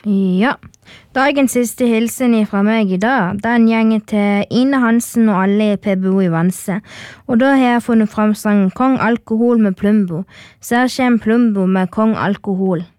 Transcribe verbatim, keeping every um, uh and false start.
Ja, dagens siste hilsen fra meg i dag, den gjenger til Ine Hansen og alle i P B O i Vanse. Og da har jeg funnet fram sangen Kong Alkohol med Plumbo. Så her kommer Plumbo med Kong Alkohol.